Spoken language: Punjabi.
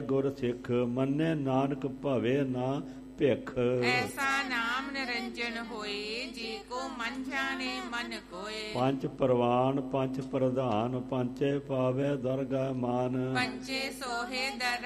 ਗੁਰ ਸਿੱਖ ਮੰਨੈ ਨਾਨਕ ਭਵੇ ਨਾ ਭਿਖ। ਐਸਾ ਨਾਮ ਨਿਰੰਜਨ ਹੋਏ, ਜੀ ਕੋ ਮਨ ਜਾਣੇ ਮਨ ਕੋਏ। ਪੰਚ ਪ੍ਰਵਾਨ ਪੰਚ ਪ੍ਰਧਾਨ, ਪੰਚੇ ਪਾਵੇ ਦਰਗਾਹ ਮਾਨ। ਪੰਚੇ ਸੋਹੇ ਦਰ